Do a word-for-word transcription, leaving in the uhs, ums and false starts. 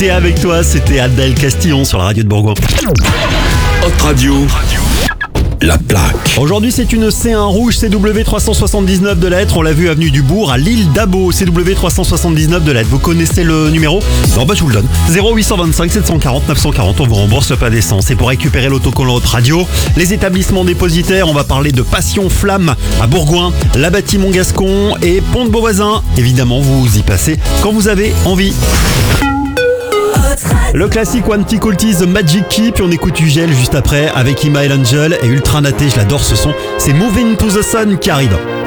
Et avec toi, c'était Adèle Castillon sur la radio de Bourgoin. Hot Radio, la plaque. Aujourd'hui, c'est une C un rouge C W trois cent soixante-dix-neuf de lettres. On l'a vu avenue du Bourg à l'île d'Abo. C W trois cent soixante-dix-neuf de lettres. Vous connaissez le numéro? Non, bah je vous le donne. zéro huit cent vingt-cinq sept cent quarante neuf cent quarante. On vous rembourse pas d'essence. Et pour récupérer l'autocollant Hot Radio, les établissements dépositaires, on va parler de Passion Flamme à Bourgoin, la Bâtie-Montgascon et Pont de Beauvoisin. Évidemment, vous y passez quand vous avez envie. Le classique One T Culties The Magic Key, puis on écoute Ugel juste après avec Ima et Angel et Ultra Naté, je l'adore ce son. C'est Moving to the Sun qui arrive.